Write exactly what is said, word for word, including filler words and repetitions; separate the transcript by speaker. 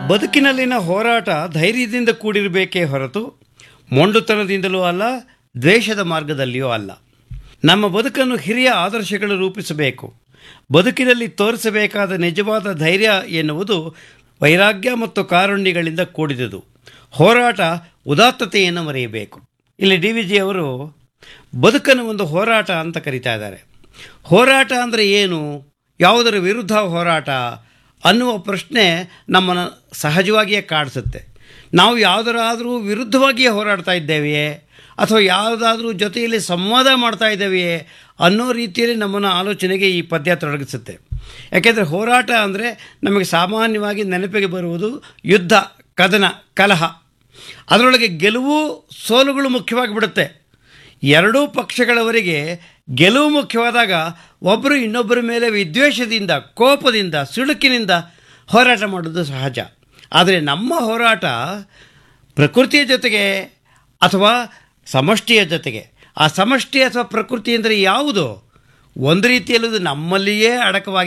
Speaker 1: ಬದುಕಿನಲ್ಲಿನ ಹೋರಾಟ ಧೈರ್ಯದಿಂದ ಕೂಡಿರಬೇಕೇ ಹೊರತು ಮೊಂಡುತನದಿಂದಲೂ ಅಲ್ಲ, ದ್ವೇಷದ ಮಾರ್ಗದಲ್ಲಿಯೂ ಅಲ್ಲ. ನಮ್ಮ ಬದುಕನ್ನು ಹಿರಿಯ ಆದರ್ಶಗಳು ರೂಪಿಸಬೇಕು. ಬದುಕಿನಲ್ಲಿ ತೋರಿಸಬೇಕಾದ ನಿಜವಾದ ಧೈರ್ಯ ಎನ್ನುವುದು ವೈರಾಗ್ಯ ಮತ್ತು ಕಾರುಣ್ಯಗಳಿಂದ ಕೂಡಿದುದು. ಹೋರಾಟ ಉದಾತ್ತತೆಯನ್ನು ಮರೆಯಬೇಕು. ಇಲ್ಲಿ ಡಿ ವಿ ಜಿ ಅವರು ಬದುಕನ್ನು ಒಂದು ಹೋರಾಟ ಅಂತ ಕರೀತಾ ಇದ್ದಾರೆ. ಹೋರಾಟ ಅಂದರೆ ಏನು, ಯಾವುದರ ವಿರುದ್ಧ ಹೋರಾಟ ಅನ್ನುವ ಪ್ರಶ್ನೆ ನಮ್ಮನ್ನು ಸಹಜವಾಗಿಯೇ ಕಾಡಿಸುತ್ತೆ. ನಾವು ಯಾವುದರಾದರೂ ವಿರುದ್ಧವಾಗಿಯೇ ಹೋರಾಡ್ತಾ ಇದ್ದೇವೆಯೇ ಅಥವಾ ಯಾವುದಾದ್ರೂ ಜೊತೆಯಲ್ಲಿ ಸಂವಾದ ಮಾಡ್ತಾ ಇದ್ದೇವೆಯೇ ಅನ್ನೋ ರೀತಿಯಲ್ಲಿ ನಮ್ಮನ್ನು ಆಲೋಚನೆಗೆ ಈ ಪದ್ಯ ತೊಡಗಿಸುತ್ತೆ. ಯಾಕೆಂದರೆ ಹೋರಾಟ ಅಂದರೆ ನಮಗೆ ಸಾಮಾನ್ಯವಾಗಿ ನೆನಪಿಗೆ ಬರುವುದು ಯುದ್ಧ, ಕದನ, ಕಲಹ. ಅದರೊಳಗೆ ಗೆಲುವು ಸೋಲುಗಳು ಮುಖ್ಯವಾಗಿ ಬಿಡುತ್ತೆ. ಎರಡೂ ಪಕ್ಷಗಳವರಿಗೆ ಗೆಲುವು ಮುಖ್ಯವಾದಾಗ ಒಬ್ಬರು ಇನ್ನೊಬ್ಬರ ಮೇಲೆ ವಿದ್ವೇಷದಿಂದ, ಕೋಪದಿಂದ, ಸಿಡುಕಿನಿಂದ ಹೋರಾಟ ಮಾಡೋದು ಸಹಜ. ಆದರೆ ನಮ್ಮ ಹೋರಾಟ ಪ್ರಕೃತಿಯ ಜೊತೆಗೆ ಅಥವಾ ಸಮಷ್ಟಿಯ ಜೊತೆಗೆ. ಆ ಸಮಷ್ಟಿ ಅಥವಾ ಪ್ರಕೃತಿ ಅಂದರೆ ಯಾವುದು? ಒಂದು ರೀತಿಯಲ್ಲೂ ನಮ್ಮಲ್ಲಿಯೇ ಅಡಕವಾಗಿ